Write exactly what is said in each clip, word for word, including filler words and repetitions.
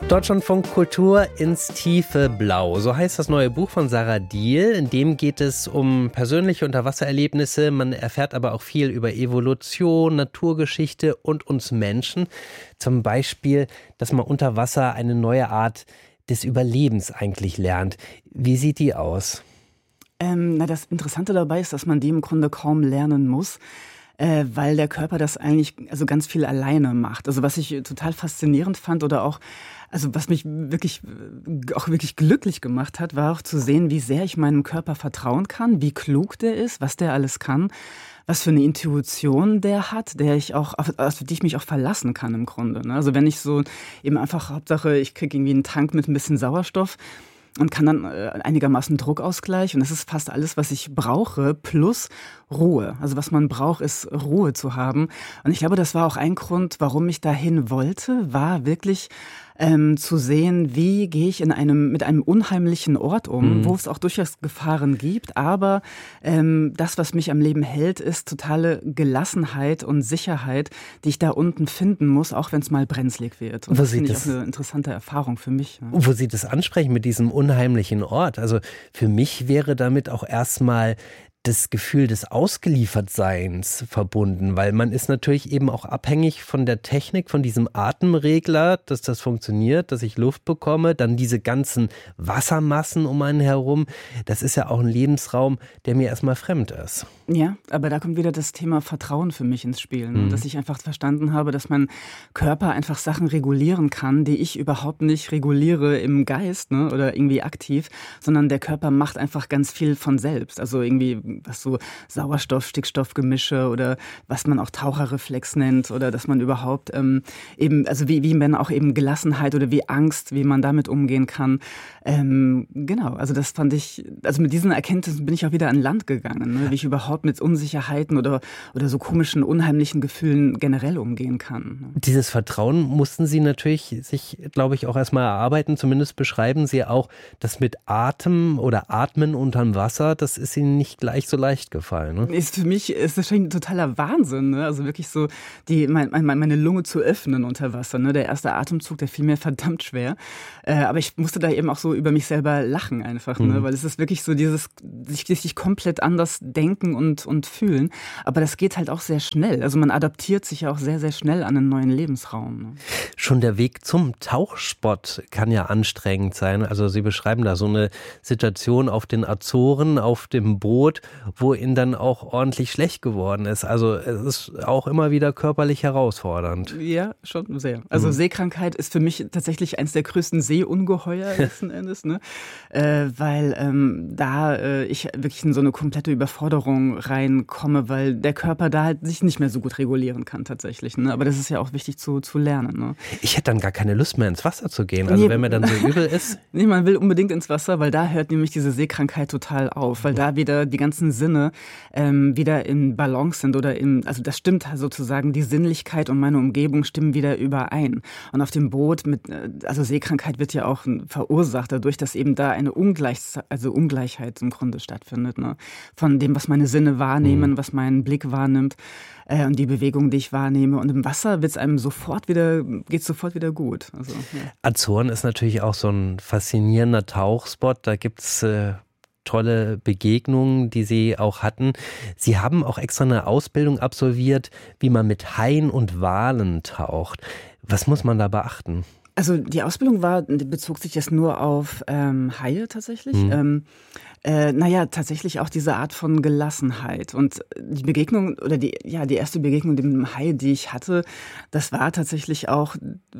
Deutschlandfunk Kultur ins tiefe Blau. So heißt das neue Buch von Sarah Diehl. In dem geht es um persönliche Unterwassererlebnisse. Man erfährt aber auch viel über Evolution, Naturgeschichte und uns Menschen. Zum Beispiel, dass man unter Wasser eine neue Art des Überlebens eigentlich lernt. Wie sieht die aus? Ähm, na, das Interessante dabei ist, dass man die im Grunde kaum lernen muss. Äh, weil der Körper das eigentlich also ganz viel alleine macht. Also was ich total faszinierend fand oder auch, also was mich wirklich auch wirklich glücklich gemacht hat, war auch zu sehen, wie sehr ich meinem Körper vertrauen kann, wie klug der ist, was der alles kann, was für eine Intuition der hat, der ich auch, auf, auf die ich mich auch verlassen kann im Grunde. Also wenn ich so eben einfach, Hauptsache ich kriege irgendwie einen Tank mit ein bisschen Sauerstoff und kann dann äh, einigermaßen Druckausgleich. Und das ist fast alles, was ich brauche, plus Ruhe. Also was man braucht, ist Ruhe zu haben. Und ich glaube, das war auch ein Grund, warum ich dahin wollte, war wirklich ähm, zu sehen, wie gehe ich in einem mit einem unheimlichen Ort um, mhm. wo es auch durchaus Gefahren gibt. Aber ähm, das, was mich am Leben hält, ist totale Gelassenheit und Sicherheit, die ich da unten finden muss, auch wenn es mal brenzlig wird. Und Wo das finde ich das, auch eine interessante Erfahrung für mich. Ne? Wo Sie das ansprechen mit diesem unheimlichen Ort. Also für mich wäre damit auch erstmal das Gefühl des Ausgeliefertseins verbunden, weil man ist natürlich eben auch abhängig von der Technik, von diesem Atemregler, dass das funktioniert, dass ich Luft bekomme, dann diese ganzen Wassermassen um einen herum. Das ist ja auch ein Lebensraum, der mir erstmal fremd ist. Ja, aber da kommt wieder das Thema Vertrauen für mich ins Spiel, ne? Mhm. Dass ich einfach verstanden habe, dass mein Körper einfach Sachen regulieren kann, die ich überhaupt nicht reguliere im Geist, ne? Oder irgendwie aktiv, sondern der Körper macht einfach ganz viel von selbst. Also irgendwie was so Sauerstoff-Stickstoff-Gemische oder was man auch Taucherreflex nennt oder dass man überhaupt ähm, eben, also wie, wie wenn auch eben Gelassenheit oder wie Angst, wie man damit umgehen kann. Ähm, genau, also das fand ich, also mit diesen Erkenntnissen bin ich auch wieder an Land gegangen, ne? Wie ich überhaupt mit Unsicherheiten oder, oder so komischen, unheimlichen Gefühlen generell umgehen kann. Ne? Dieses Vertrauen mussten Sie natürlich sich, glaube ich, auch erstmal erarbeiten. Zumindest beschreiben Sie auch, das mit Atem oder Atmen unterm Wasser, das ist Ihnen nicht gleich so leicht gefallen. Ne? Ist für mich ist das schon ein totaler Wahnsinn, ne? Also wirklich so die mein, mein, meine Lunge zu öffnen unter Wasser. Ne? Der erste Atemzug, der fiel mir verdammt schwer. Äh, aber ich musste da eben auch so über mich selber lachen einfach, mhm. ne? Weil es ist wirklich so dieses sich, sich komplett anders denken und, und fühlen. Aber das geht halt auch sehr schnell. Also man adaptiert sich ja auch sehr, sehr schnell an einen neuen Lebensraum. Ne? Schon der Weg zum Tauchsport kann ja anstrengend sein. Also Sie beschreiben da so eine Situation auf den Azoren, auf dem Boot, wo Ihnen dann auch ordentlich schlecht geworden ist. Also es ist auch immer wieder körperlich herausfordernd. Ja, schon sehr. Also mhm. Seekrankheit ist für mich tatsächlich eines der größten Seeungeheuer letzten Endes, ne? Äh, weil ähm, da äh, ich wirklich in so eine komplette Überforderung reinkomme, weil der Körper da halt sich nicht mehr so gut regulieren kann tatsächlich. Ne? Aber das ist ja auch wichtig zu, zu lernen. Ne? Ich hätte dann gar keine Lust mehr ins Wasser zu gehen, also nee. wenn mir dann so übel ist. Nee, man will unbedingt ins Wasser, weil da hört nämlich diese Seekrankheit total auf, weil da wieder die ganzen Sinne ähm, wieder in Balance sind oder in, also das stimmt sozusagen, die Sinnlichkeit und meine Umgebung stimmen wieder überein. Und auf dem Boot mit, also Seekrankheit wird ja auch verursacht dadurch, dass eben da eine Ungleich, also Ungleichheit im Grunde stattfindet, ne? Von dem, was meine Sinne wahrnehmen, mhm. was mein Blick wahrnimmt äh, und die Bewegung, die ich wahrnehme. Und im Wasser wird's einem sofort wieder, geht's sofort wieder gut. Also, ja. Azoren ist natürlich auch so ein faszinierender Tauchspot. Da gibt's äh tolle Begegnungen, die Sie auch hatten. Sie haben auch extra eine Ausbildung absolviert, wie man mit Haien und Walen taucht. Was muss man da beachten? Also die Ausbildung war, bezog sich jetzt nur auf ähm, Haie tatsächlich. Mhm. Ähm, äh, naja, tatsächlich auch diese Art von Gelassenheit. Und die Begegnung, oder die, ja, die erste Begegnung mit dem Hai, die ich hatte, das war tatsächlich auch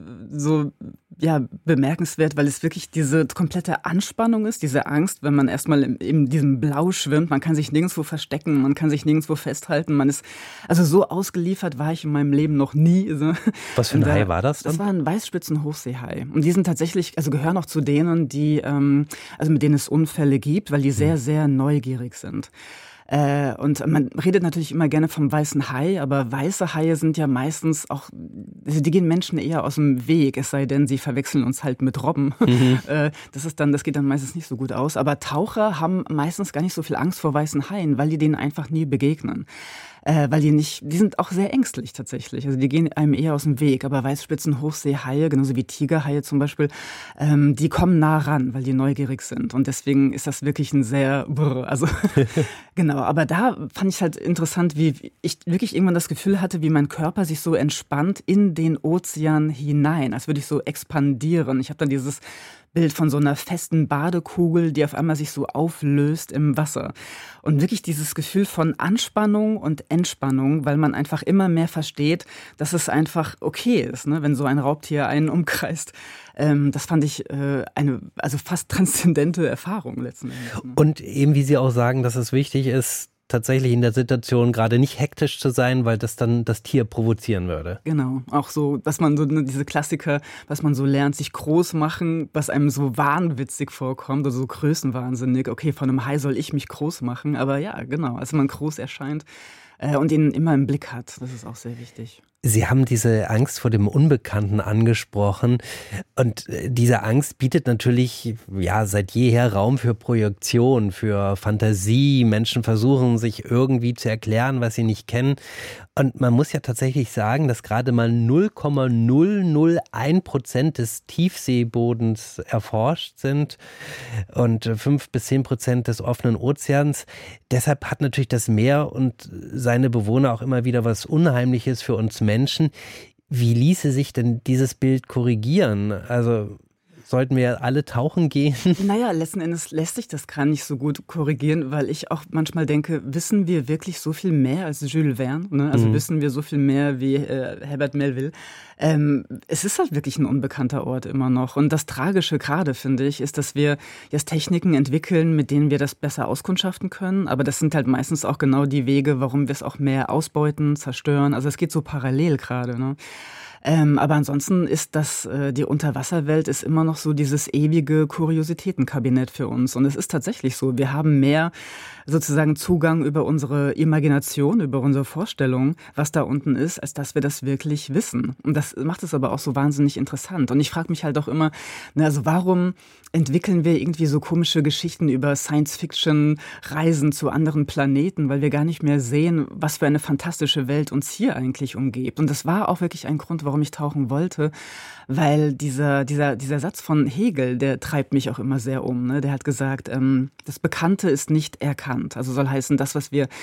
so, ja, bemerkenswert, weil es wirklich diese komplette Anspannung ist, diese Angst, wenn man erstmal in, in diesem Blau schwimmt, man kann sich nirgendwo verstecken, man kann sich nirgendwo festhalten, man ist, also so ausgeliefert war ich in meinem Leben noch nie. Was für ein Hai war das dann? Das war ein Weißspitzen-Hochseehai. Und die sind tatsächlich, also gehören auch zu denen, die, ähm, also mit denen es Unfälle gibt, weil die sehr, sehr neugierig sind. Äh, und man redet natürlich immer gerne vom weißen Hai, aber weiße Haie sind ja meistens auch, also die gehen Menschen eher aus dem Weg, es sei denn, sie verwechseln uns halt mit Robben. Mhm. Äh, das ist dann, das geht dann meistens nicht so gut aus. Aber Taucher haben meistens gar nicht so viel Angst vor weißen Haien, weil die denen einfach nie begegnen. äh, weil die nicht, die sind auch sehr ängstlich tatsächlich. Also die gehen einem eher aus dem Weg. Aber Weißspitzen, Hochseehaie, genauso wie Tigerhaie zum Beispiel, ähm, die kommen nah ran, weil die neugierig sind. Und deswegen ist das wirklich ein sehr, brr, also genau. Aber da fand ich halt interessant, wie ich wirklich irgendwann das Gefühl hatte, wie mein Körper sich so entspannt in den Ozean hinein, als würde ich so expandieren. Ich habe dann dieses Bild von so einer festen Badekugel, die auf einmal sich so auflöst im Wasser. Und wirklich dieses Gefühl von Anspannung und Entspannung, weil man einfach immer mehr versteht, dass es einfach okay ist, ne, wenn so ein Raubtier einen umkreist. Ähm, das fand ich äh, eine also fast transzendente Erfahrung letzten Endes. Ne? Und eben, wie Sie auch sagen, dass es wichtig ist, tatsächlich in der Situation gerade nicht hektisch zu sein, weil das dann das Tier provozieren würde. Genau, auch so, dass man so diese Klassiker, was man so lernt, sich groß machen, was einem so wahnwitzig vorkommt oder so größenwahnsinnig. Okay, von einem Hai soll ich mich groß machen, aber ja, genau, also man groß erscheint äh, und ihn immer im Blick hat, das ist auch sehr wichtig. Sie haben diese Angst vor dem Unbekannten angesprochen und diese Angst bietet natürlich ja seit jeher Raum für Projektion, für Fantasie. Menschen versuchen sich irgendwie zu erklären, was sie nicht kennen. Und man muss ja tatsächlich sagen, dass gerade mal null Komma null null eins Prozent des Tiefseebodens erforscht sind und fünf bis zehn Prozent des offenen Ozeans. Deshalb hat natürlich das Meer und seine Bewohner auch immer wieder was Unheimliches für uns Menschen. Wie ließe sich denn dieses Bild korrigieren? Also sollten wir alle tauchen gehen? Naja, letzten Endes lässt sich das gar nicht so gut korrigieren, weil ich auch manchmal denke, wissen wir wirklich so viel mehr als Jules Verne? Ne? Also mhm. wissen wir so viel mehr wie äh, Herbert Melville? Ähm, es ist halt wirklich ein unbekannter Ort immer noch. Und das Tragische gerade, finde ich, ist, dass wir jetzt Techniken entwickeln, mit denen wir das besser auskundschaften können. Aber das sind halt meistens auch genau die Wege, warum wir es auch mehr ausbeuten, zerstören. Also es geht so parallel gerade, ne? Ähm, aber ansonsten ist das, äh, die Unterwasserwelt ist immer noch so dieses ewige Kuriositätenkabinett für uns. Und es ist tatsächlich so, wir haben mehr sozusagen Zugang über unsere Imagination, über unsere Vorstellung, was da unten ist, als dass wir das wirklich wissen. Und das macht es aber auch so wahnsinnig interessant. Und ich frage mich halt auch immer, na, also warum entwickeln wir irgendwie so komische Geschichten über Science-Fiction-Reisen zu anderen Planeten, weil wir gar nicht mehr sehen, was für eine fantastische Welt uns hier eigentlich umgibt. Und das war auch wirklich ein Grund, warum ich tauchen wollte, weil dieser, dieser, dieser Satz von Hegel, der treibt mich auch immer sehr um. Ne? Der hat gesagt, ähm, das Bekannte ist nicht erkannt. Also soll heißen, das, was wir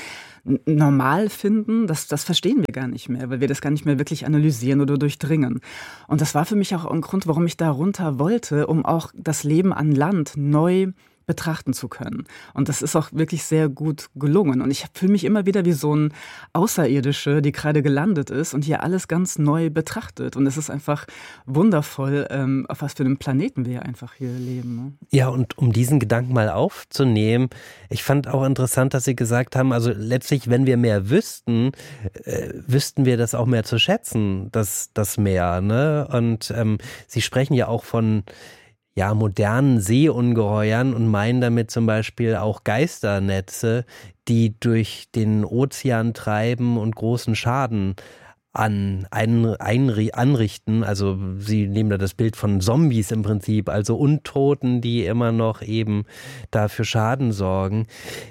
normal finden, das, das verstehen wir gar nicht mehr, weil wir das gar nicht mehr wirklich analysieren oder durchdringen. Und das war für mich auch ein Grund, warum ich da runter wollte, um auch das Leben an Land neu betrachten zu können. Und das ist auch wirklich sehr gut gelungen. Und ich fühle mich immer wieder wie so ein Außerirdische, die gerade gelandet ist und hier alles ganz neu betrachtet. Und es ist einfach wundervoll, ähm, auf was für einem Planeten wir einfach hier leben. Ne? Ja, und um diesen Gedanken mal aufzunehmen, ich fand auch interessant, dass Sie gesagt haben, also letztlich, wenn wir mehr wüssten, äh, wüssten wir das auch mehr zu schätzen, das, das Meer. Ne? Und ähm, Sie sprechen ja auch von ja, modernen Seeungeheuern und meinen damit zum Beispiel auch Geisternetze, die durch den Ozean treiben und großen Schaden an, ein, ein, anrichten. Also Sie nehmen da das Bild von Zombies im Prinzip, also Untoten, die immer noch eben dafür Schaden sorgen.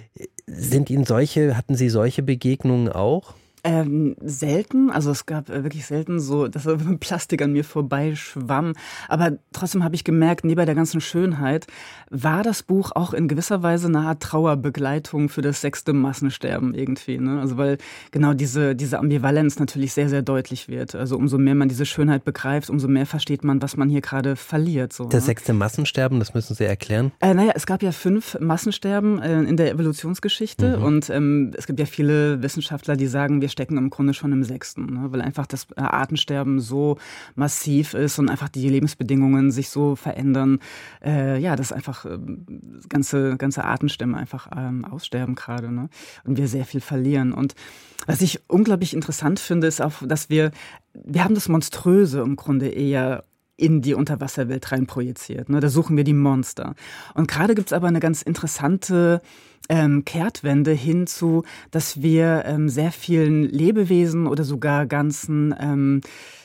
Sind Ihnen solche, hatten Sie solche Begegnungen auch? Ähm, selten, also es gab äh, wirklich selten so, dass Plastik an mir vorbeischwamm, aber trotzdem habe ich gemerkt, neben der ganzen Schönheit war das Buch auch in gewisser Weise eine Art Trauerbegleitung für das sechste Massensterben irgendwie, ne? Also weil genau diese, diese Ambivalenz natürlich sehr, sehr deutlich wird. Also umso mehr man diese Schönheit begreift, umso mehr versteht man, was man hier gerade verliert. So, das ne? sechste Massensterben, das müssen Sie erklären? Äh, naja, es gab ja fünf Massensterben äh, in der Evolutionsgeschichte mhm. und ähm, es gibt ja viele Wissenschaftler, die sagen, wir stecken im Grunde schon im sechsten, ne? Weil einfach das Artensterben so massiv ist und einfach die Lebensbedingungen sich so verändern, äh, ja, dass einfach äh, ganze, ganze Artenstämme einfach ähm, aussterben gerade, ne? Und wir sehr viel verlieren. Und was ich unglaublich interessant finde, ist auch, dass wir, wir haben das Monströse im Grunde eher in die Unterwasserwelt rein projiziert. Ne? Da suchen wir die Monster. Und gerade gibt es aber eine ganz interessante ähm, Kehrtwende hinzu, dass wir ähm, sehr vielen Lebewesen oder sogar ganzen ähm,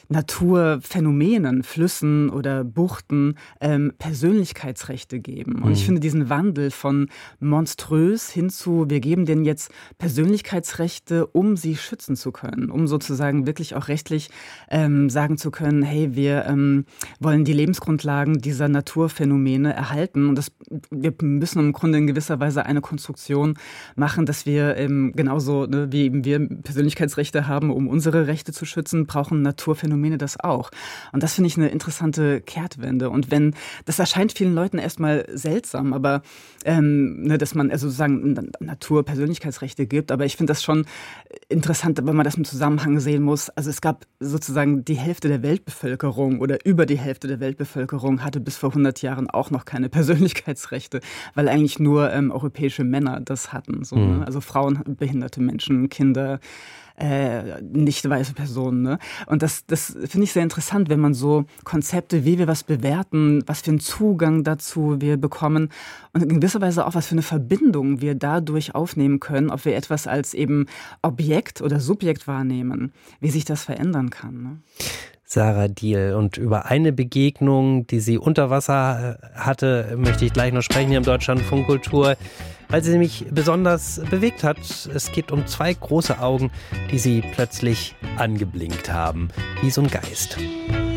Naturphänomenen, Flüssen oder Buchten ähm, Persönlichkeitsrechte geben. Und mhm. ich finde diesen Wandel von monströs hin zu, wir geben denen jetzt Persönlichkeitsrechte, um sie schützen zu können, um sozusagen wirklich auch rechtlich ähm, sagen zu können, hey, wir ähm, wollen die Lebensgrundlagen dieser Naturphänomene erhalten. Und das, wir müssen im Grunde in gewisser Weise eine Konstruktion machen, dass wir ähm, genauso, ne, wie eben wir Persönlichkeitsrechte haben, um unsere Rechte zu schützen, brauchen Naturphänomene das auch. Und das finde ich eine interessante Kehrtwende. Und wenn, das erscheint vielen Leuten erstmal seltsam, aber ähm, ne, dass man also sozusagen Naturpersönlichkeitsrechte gibt, aber ich finde das schon interessant, wenn man das im Zusammenhang sehen muss. Also es gab sozusagen die Hälfte der Weltbevölkerung oder über die Hälfte der Weltbevölkerung hatte bis vor hundert Jahren auch noch keine Persönlichkeitsrechte, weil eigentlich nur ähm, europäische Männer das hatten. So, mhm. ne? Also Frauen, behinderte Menschen, Kinder, äh, nicht weiße Personen. Ne? Und das, das finde ich sehr interessant, wenn man so Konzepte, wie wir was bewerten, was für einen Zugang dazu wir bekommen und in gewisser Weise auch, was für eine Verbindung wir dadurch aufnehmen können, ob wir etwas als eben Objekt oder Subjekt wahrnehmen, wie sich das verändern kann. Ne? Sarah Diehl. Und über eine Begegnung, die sie unter Wasser hatte, möchte ich gleich noch sprechen hier im Deutschlandfunk Kultur, weil sie mich besonders bewegt hat. Es geht um zwei große Augen, die sie plötzlich angeblinkt haben, wie so ein Geist.